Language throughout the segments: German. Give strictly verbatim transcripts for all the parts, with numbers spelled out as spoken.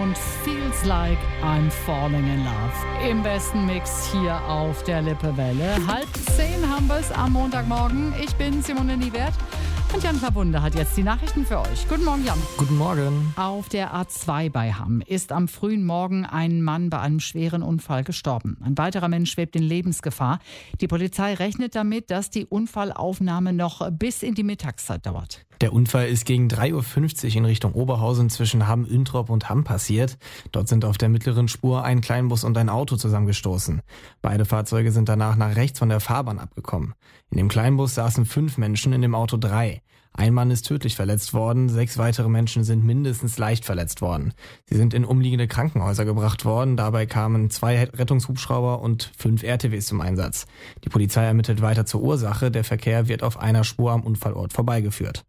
und Feels Like I'm Falling in Love. Im besten Mix hier auf der Lippewelle. Halb zehn haben wir es am Montagmorgen. Ich bin Simone Niewert. Und Jan Verbunde hat jetzt die Nachrichten für euch. Guten Morgen, Jan. Guten Morgen. Auf der A zwei bei Hamm ist am frühen Morgen ein Mann bei einem schweren Unfall gestorben. Ein weiterer Mensch schwebt in Lebensgefahr. Die Polizei rechnet damit, dass die Unfallaufnahme noch bis in die Mittagszeit dauert. Der Unfall ist gegen drei Uhr fünfzig in Richtung Oberhausen zwischen Hamm, Üntrop und Hamm passiert. Dort sind auf der mittleren Spur ein Kleinbus und ein Auto zusammengestoßen. Beide Fahrzeuge sind danach nach rechts von der Fahrbahn abgekommen. In dem Kleinbus saßen fünf Menschen, in dem Auto drei. Ein Mann ist tödlich verletzt worden, sechs weitere Menschen sind mindestens leicht verletzt worden. Sie sind in umliegende Krankenhäuser gebracht worden. Dabei kamen zwei Rettungshubschrauber und fünf R T Ws zum Einsatz. Die Polizei ermittelt weiter zur Ursache. Der Verkehr wird auf einer Spur am Unfallort vorbeigeführt.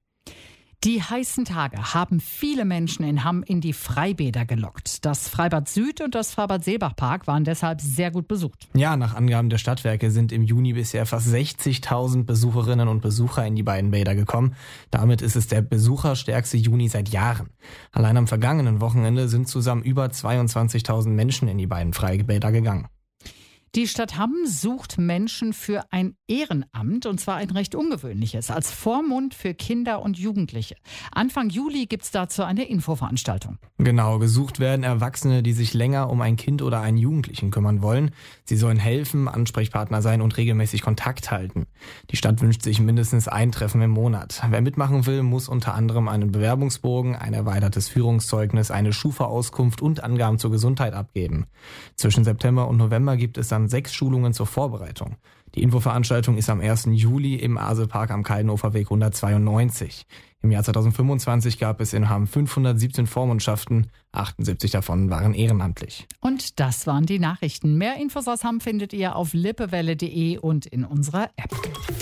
Die heißen Tage haben viele Menschen in Hamm in die Freibäder gelockt. Das Freibad Süd und das Freibad Seelbachpark waren deshalb sehr gut besucht. Ja, nach Angaben der Stadtwerke sind im Juni bisher fast sechzigtausend Besucherinnen und Besucher in die beiden Bäder gekommen. Damit ist es der besucherstärkste Juni seit Jahren. Allein am vergangenen Wochenende sind zusammen über zweiundzwanzigtausend Menschen in die beiden Freibäder gegangen. Die Stadt Hamm sucht Menschen für ein Ehrenamt, und zwar ein recht ungewöhnliches, als Vormund für Kinder und Jugendliche. Anfang Juli gibt es dazu eine Infoveranstaltung. Genau, gesucht werden Erwachsene, die sich länger um ein Kind oder einen Jugendlichen kümmern wollen. Sie sollen helfen, Ansprechpartner sein und regelmäßig Kontakt halten. Die Stadt wünscht sich mindestens ein Treffen im Monat. Wer mitmachen will, muss unter anderem einen Bewerbungsbogen, ein erweitertes Führungszeugnis, eine Schufa-Auskunft und Angaben zur Gesundheit abgeben. Zwischen September und November gibt es dann sechs Schulungen zur Vorbereitung. Die Infoveranstaltung ist am ersten Juli im Aselpark am Kaldenuferweg hundertzweiundneunzig. Im Jahr zweitausendfünfundzwanzig gab es in Hamm fünfhundertsiebzehn Vormundschaften, achtundsiebzig davon waren ehrenamtlich. Und das waren die Nachrichten. Mehr Infos aus Hamm findet ihr auf lippewelle punkt de und in unserer App.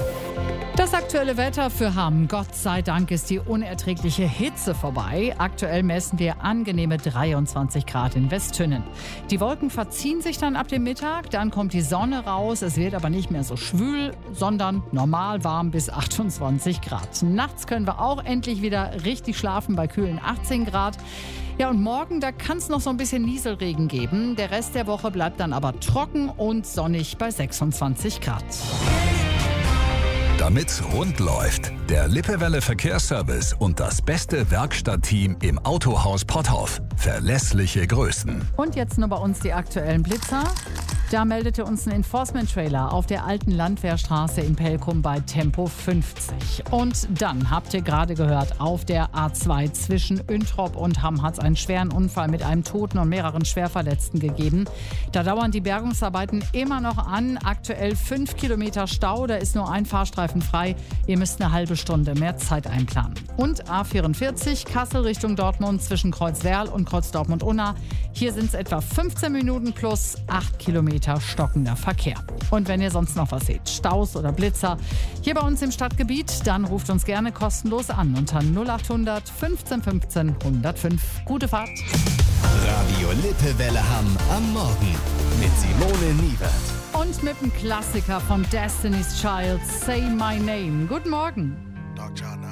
Das aktuelle Wetter für Hamm. Gott sei Dank ist die unerträgliche Hitze vorbei. Aktuell messen wir angenehme dreiundzwanzig Grad in Westtünnen. Die Wolken verziehen sich dann ab dem Mittag, dann kommt die Sonne raus. Es wird aber nicht mehr so schwül, sondern normal warm bis achtundzwanzig Grad. Nachts können wir auch endlich wieder richtig schlafen bei kühlen achtzehn Grad. Ja, und morgen, da kann es noch so ein bisschen Nieselregen geben. Der Rest der Woche bleibt dann aber trocken und sonnig bei sechsundzwanzig Grad. Damit's rund läuft, der Lippewelle Verkehrsservice und das beste Werkstattteam im Autohaus Potthoff. Verlässliche Größen. Und jetzt nur bei uns die aktuellen Blitzer. Da meldete uns ein Enforcement-Trailer auf der alten Landwehrstraße in Pelkum bei Tempo fünfzig. Und dann habt ihr gerade gehört, auf der A zwei zwischen Üntrop und Hamm hat es einen schweren Unfall mit einem Toten und mehreren Schwerverletzten gegeben. Da dauern die Bergungsarbeiten immer noch an. Aktuell fünf Kilometer Stau, da ist nur ein Fahrstreifen frei. Ihr müsst eine halbe Stunde mehr Zeit einplanen. Und A vierundvierzig, Kassel Richtung Dortmund zwischen Kreuzwerl und Kreuz Dortmund-Unna. Hier sind es etwa fünfzehn Minuten plus acht Kilometer stockender Verkehr. Und wenn ihr sonst noch was seht, Staus oder Blitzer, hier bei uns im Stadtgebiet, dann ruft uns gerne kostenlos an unter null achthundert fünfzehn fünfzehn hundertfünf. Gute Fahrt. Radio Lippewelle Hamm am Morgen mit Simone Niewert. Und mit dem Klassiker von Destiny's Child, Say My Name. Guten Morgen.